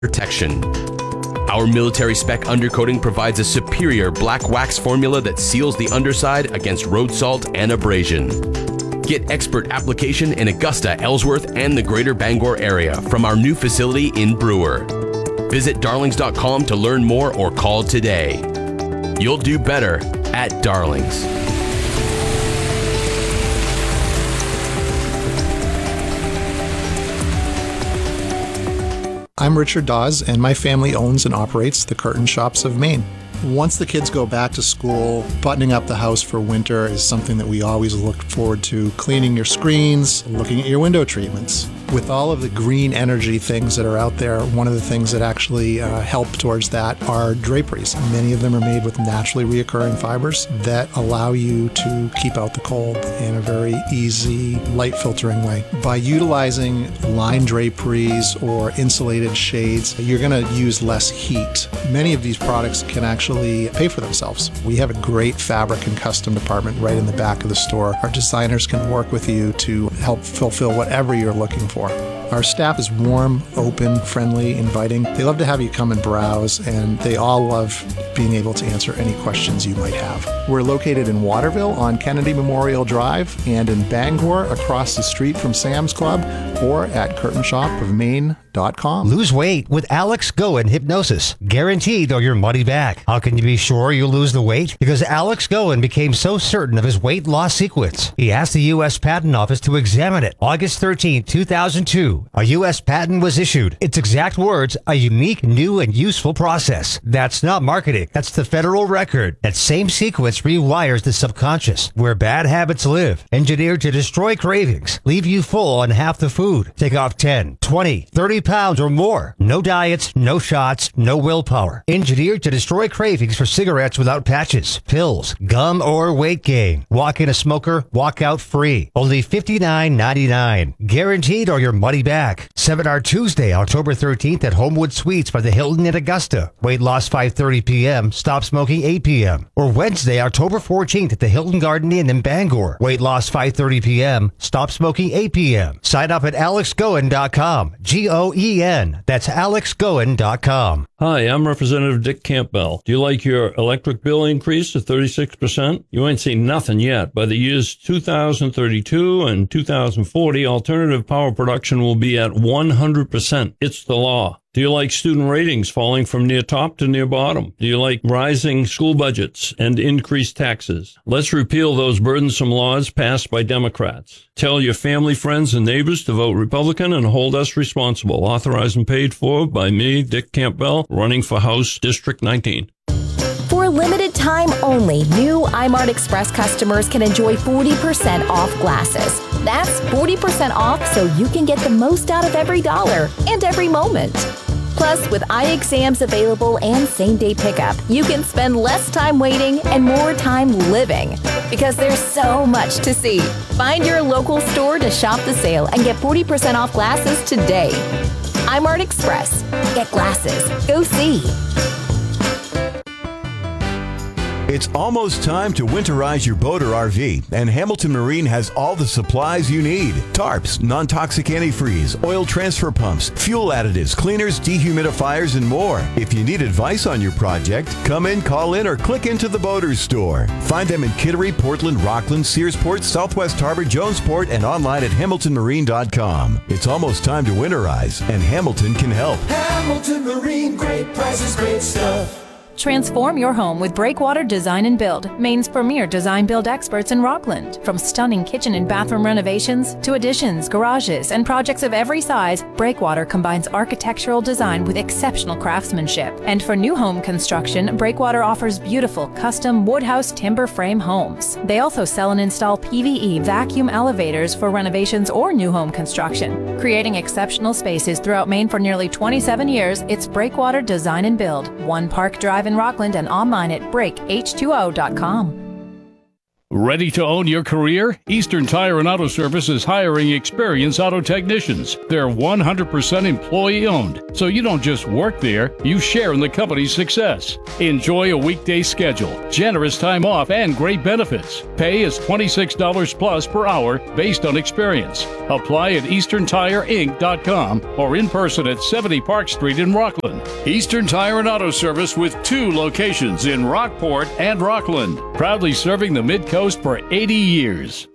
protection. Our military spec undercoating provides a superior black wax formula that seals the underside against road salt and abrasion. Get expert application in Augusta, Ellsworth, and the greater Bangor area from our new facility in Brewer. Visit darlings.com to learn more or call today. You'll do better at Darlings. I'm Richard Dawes, and my family owns and operates the Curtain Shops of Maine. Once the kids go back to school, buttoning up the house for winter is something that we always look forward to. Cleaning your screens, looking at your window treatments. With all of the green energy things that are out there, one of the things that actually help towards that are draperies. Many of them are made with naturally reoccurring fibers that allow you to keep out the cold in a very easy, light filtering way. By utilizing line draperies or insulated shades, you're going to use less heat. Many of these products can actually pay for themselves. We have a great fabric and custom department right in the back of the store. Our designers can work with you to help fulfill whatever you're looking for. Our staff is warm, open, friendly, inviting. They love to have you come and browse, and they all love being able to answer any questions you might have. We're located in Waterville on Kennedy Memorial Drive and in Bangor across the street from Sam's Club or at curtainshopofmaine.com. Lose weight with Alex Goen Hypnosis. Guaranteed or your money back. How can you be sure you'll lose the weight? Because Alex Goen became so certain of his weight loss sequence. He asked the U.S. Patent Office to examine it. August 13, 2002, a U.S. patent was issued. Its exact words, a unique, new, and useful process. That's not marketing. That's the federal record. That same sequence rewires the subconscious, where bad habits live. Engineered to destroy cravings, leave you full on half the food. Take off 10, 20, 30 pounds or more. No diets, no shots, no willpower. Engineered to destroy cravings for cigarettes without patches, pills, gum, or weight gain. Walk in a smoker, walk out free. Only $59.99. Guaranteed or your money back. Seminar Tuesday, October 13th at Homewood Suites by the Hilton in Augusta. Weight loss 5:30 p.m. Stop smoking 8 p.m. Or Wednesday, October 14th at the Hilton Garden Inn in Bangor. Weight loss 5:30 p.m. Stop smoking 8 p.m. Sign up at alexgoen.com. Goen. That's alexgoen.com. Hi, I'm Representative Dick Campbell. Do you like your electric bill increase to 36%? You ain't seen nothing yet. By the years 2032 and 2040, alternative power production will be at 100%. It's the law. Do you like student ratings falling from near top to near bottom? Do you like rising school budgets and increased taxes? Let's repeal those burdensome laws passed by Democrats. Tell your family, friends, and neighbors to vote Republican and hold us responsible. Authorized and paid for by me, Dick Campbell, running for House District 19. For a limited time only, new iMart Express customers can enjoy 40% off glasses. That's 40% off so you can get the most out of every dollar and every moment. Plus, with eye exams available and same-day pickup, you can spend less time waiting and more time living. Because there's so much to see. Find your local store to shop the sale and get 40% off glasses today. iMart Express. Get glasses. Go see. It's almost time to winterize your boat or RV, and Hamilton Marine has all the supplies you need. Tarps, non-toxic antifreeze, oil transfer pumps, fuel additives, cleaners, dehumidifiers, and more. If you need advice on your project, come in, call in, or click into the Boaters store. Find them in Kittery, Portland, Rockland, Searsport, Southwest Harbor, Jonesport, and online at hamiltonmarine.com. It's almost time to winterize, and Hamilton can help. Hamilton Marine, great prices, great stuff. Transform your home with Breakwater Design and Build, Maine's premier design build experts in Rockland. From stunning kitchen and bathroom renovations to additions, garages, and projects of every size, Breakwater combines architectural design with exceptional craftsmanship. And for new home construction, Breakwater offers beautiful custom woodhouse timber frame homes. They also sell and install PVE vacuum elevators for renovations or new home construction. Creating exceptional spaces throughout Maine for nearly 27 years, it's Breakwater Design and Build, One Park Drive in Rockland and online at breakh2o.com. Ready to own your career? Eastern Tire and Auto Service is hiring experienced auto technicians. They're 100% employee-owned, so you don't just work there, you share in the company's success. Enjoy a weekday schedule, generous time off, and great benefits. Pay is $26 plus per hour based on experience. Apply at EasternTireInc.com or in person at 70 Park Street in Rockland. Eastern Tire and Auto Service with 2 locations in Rockport and Rockland. Proudly serving the Mid-Coast for 80 years.